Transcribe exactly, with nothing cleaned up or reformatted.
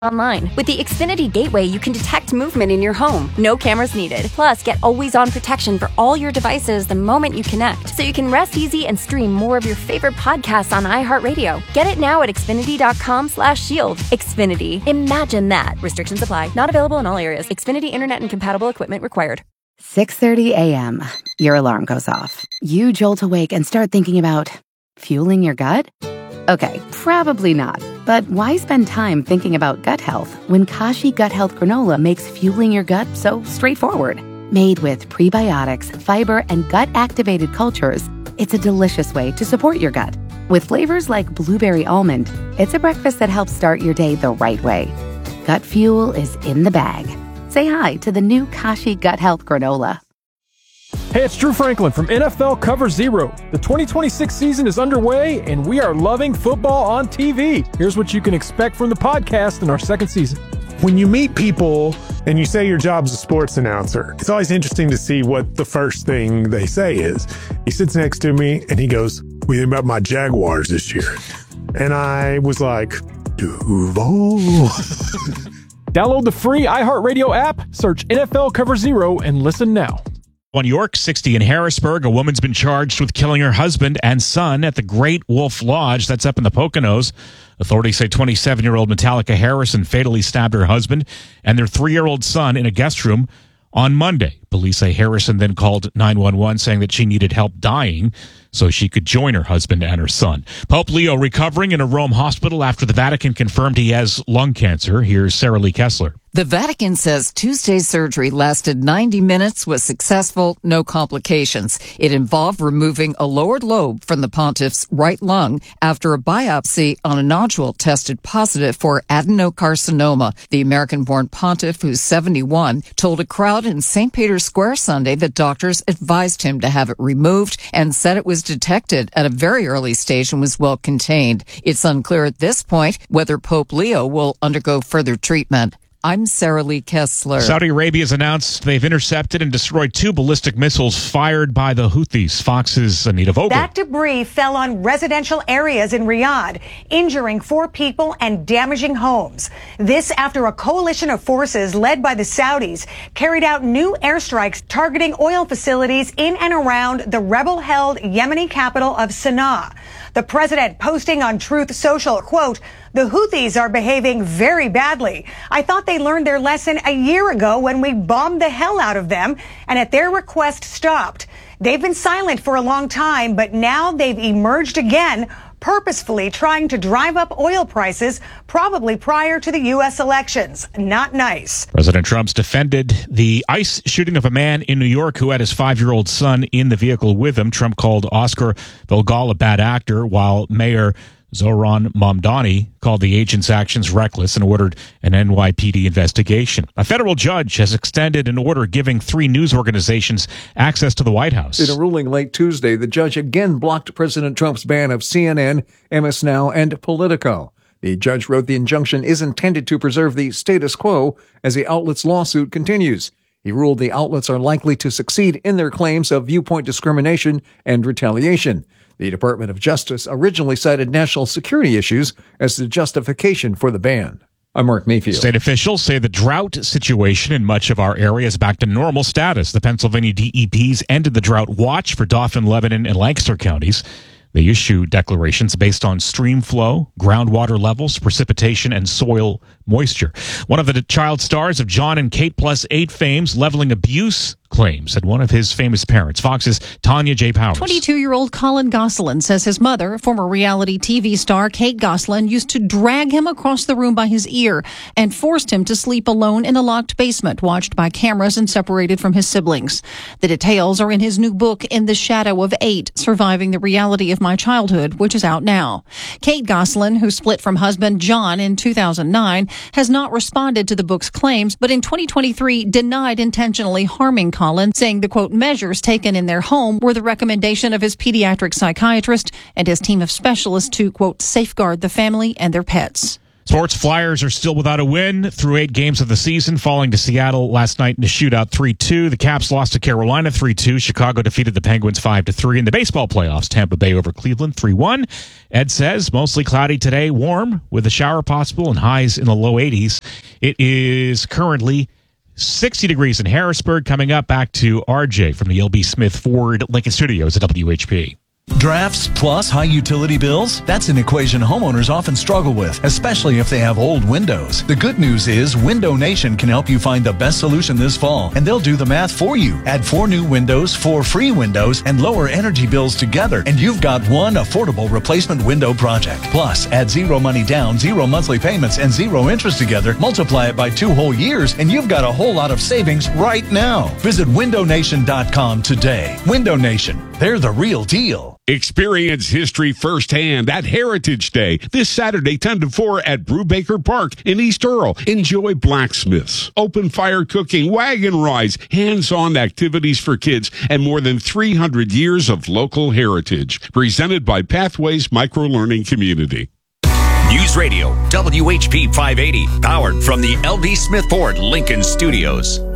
online. With the Xfinity Gateway, you can detect movement in your home. No cameras needed. Plus, get always-on protection for all your devices the moment you connect, so you can rest easy and stream more of your favorite podcasts on iHeartRadio. Get it now at Xfinity.com slash shield. Xfinity. Imagine that. Restrictions apply. Not available in all areas. Xfinity Internet and compatible equipment required. six thirty a.m. Your alarm goes off. You jolt awake and start thinking about fueling your gut? Okay, probably not. But why spend time thinking about gut health when Kashi Gut Health Granola makes fueling your gut so straightforward? Made with prebiotics, fiber, and gut-activated cultures, it's a delicious way to support your gut. With flavors like blueberry almond, it's a breakfast that helps start your day the right way. Gut fuel is in the bag. Say hi to the new Kashi Gut Health Granola. Hey, it's Drew Franklin from N F L Cover Zero. The twenty twenty-six season is underway, and we are loving football on T V. Here's what you can expect from the podcast in our second season. When you meet people and you say your job's a sports announcer, it's always interesting to see what the first thing they say is. He sits next to me, and he goes, "What do you think about my Jaguars this year?" And I was like, Duval. Download the free iHeartRadio app, search N F L Cover Zero, and listen now. On York sixty in Harrisburg, a woman's been charged with killing her husband and son at the Great Wolf Lodge. That's up in the Poconos. Authorities say twenty-seven-year-old Metallica Harrison fatally stabbed her husband and their three-year-old son in a guest room on Monday. Police say Harrison then called nine one one saying that she needed help dying so she could join her husband and her son. Pope Leo recovering in a Rome hospital after the Vatican confirmed he has lung cancer. Here's Sarah Lee Kessler. The Vatican says Tuesday's surgery lasted ninety minutes, was successful, no complications. It involved removing a lowered lobe from the pontiff's right lung after a biopsy on a nodule tested positive for adenocarcinoma. The American-born pontiff, who's seventy-one, told a crowd in Saint Peter's Square Sunday that doctors advised him to have it removed and said it was detected at a very early stage and was well contained. It's unclear at this point whether Pope Leo will undergo further treatment. I'm Sarah Lee Kessler. Saudi Arabia has announced they've intercepted and destroyed two ballistic missiles fired by the Houthis. Fox's Anita Vogel. That debris fell on residential areas in Riyadh, injuring four people and damaging homes. This after a coalition of forces led by the Saudis carried out new airstrikes targeting oil facilities in and around the rebel-held Yemeni capital of Sana'a. The president posting on Truth Social, quote, "The Houthis are behaving very badly. I thought they learned their lesson a year ago when we bombed the hell out of them and at their request stopped. They've been silent for a long time, but now they've emerged again, purposefully trying to drive up oil prices, probably prior to the U S elections. Not nice." President Trump's defended the ICE shooting of a man in New York who had his five-year-old son in the vehicle with him. Trump called Oscar Vilgal a bad actor, while Mayor Zohran Mamdani called the agent's actions reckless and ordered an N Y P D investigation. A federal judge has extended an order giving three news organizations access to the White House. In a ruling late Tuesday, the judge again blocked President Trump's ban of C N N, M S Now, and Politico. The judge wrote the injunction is intended to preserve the status quo as the outlet's lawsuit continues. He ruled the outlets are likely to succeed in their claims of viewpoint discrimination and retaliation. The Department of Justice originally cited national security issues as the justification for the ban. I'm Mark Mayfield. State officials say the drought situation in much of our area is back to normal status. The Pennsylvania D E Ps ended the drought watch for Dauphin, Lebanon, and Lancaster counties. They issue declarations based on stream flow, groundwater levels, precipitation, and soil moisture. One of the child stars of John and Kate Plus eight fame's leveling abuse claims at one of his famous parents. Fox's Tanya J. Powers. twenty-two-year-old Colin Gosselin says his mother, former reality T V star Kate Gosselin, used to drag him across the room by his ear and forced him to sleep alone in a locked basement, watched by cameras and separated from his siblings. The details are in his new book, In the Shadow of Eight, Surviving the Reality of My Childhood, which is out now. Kate Gosselin, who split from husband John in two thousand nine, has not responded to the book's claims, but in twenty twenty-three denied intentionally harming Colin, saying the, quote, measures taken in their home were the recommendation of his pediatric psychiatrist and his team of specialists to, quote, safeguard the family and their pets. Sports Flyers are still without a win through eight games of the season, falling to Seattle last night in a shootout three two. The Caps lost to Carolina three two. Chicago defeated the Penguins five to three. In the baseball playoffs, Tampa Bay over Cleveland three one. Ed says mostly cloudy today, warm with a shower possible and highs in the low eighties. It is currently sixty degrees in Harrisburg. Coming up, back to R J from the L B Smith Ford Lincoln Studios at W H P. Drafts plus high utility bills? That's an equation homeowners often struggle with, especially if they have old windows. The good news is Window Nation can help you find the best solution this fall, and they'll do the math for you. Add four new windows, four free windows, and lower energy bills together, and you've got one affordable replacement window project. Plus, add zero money down, zero monthly payments, and zero interest together, multiply it by two whole years, and you've got a whole lot of savings right now. Visit window nation dot com today. Window Nation, they're the real deal. Experience history firsthand at Heritage Day this Saturday, ten to four at Brubaker Park in East Earl. Enjoy blacksmiths, open fire cooking, wagon rides, hands-on activities for kids, and more than three hundred years of local heritage. Presented by Pathways Micro-Learning Community. News Radio, W H P five eighty, powered from the L B Smith Ford Lincoln Studios.